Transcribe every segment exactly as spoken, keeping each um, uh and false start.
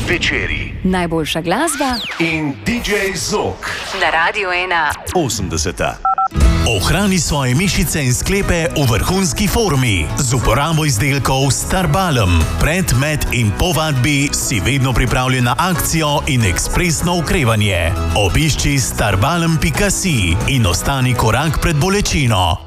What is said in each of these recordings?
večeri, najboljša glasba in D J Zok na Radiu ena. osemdeseta. Ohrani svoje mišice in sklepe v vrhunski formi z uporabo izdelkov Starbalm. Pred, med in po vadbi si vedno pripravljen na akcijo in ekspresno okrevanje. Obišči starbalm pika si in ostani korak pred bolečino.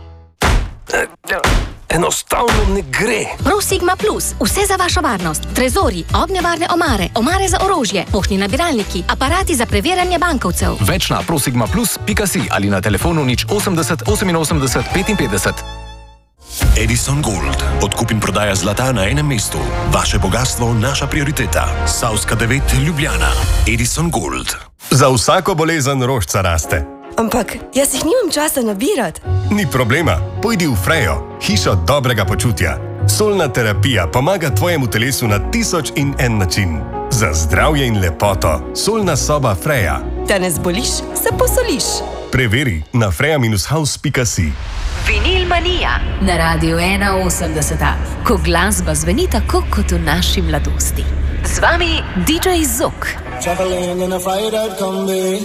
Enostavno ne gre. ProSigma Plus, vse za vašo varnost. Trezori, ognjevarne omare, omare za orožje, poštni nabiralniki, aparati za preverjanje bankovcev. Več na prosigma plus pika si ali na telefonu nič osemdeset oseminosemdeset petinpetdeset. Edison Gold. Odkup in prodaja zlata na enem mestu. Vaše bogastvo, naša prioriteta. Savska devet, Ljubljana. Edison Gold. Za vsako bolezen rožca raste. Ampak jaz jih nimam časa nabirati. Ni problema, pojdi v Frejo, hišo dobrega počutja. Solna terapija pomaga tvojemu telesu na tisoč in en način. Za zdravje in lepoto, solna soba Freja. Da ne zboliš, se posoliš. Preveri na freja dash house pika si. Vinil manija na Radiu ena osemdeseta, ko glasba zveni tako kot v naši mladosti. Z vami D J Zok. Traveling in a fried-out combi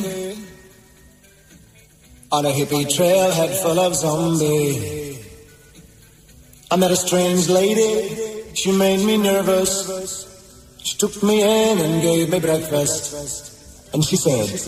on a hippie trailhead full of zombies. I met a strange lady, she made me nervous. She took me in and gave me breakfast, and she said,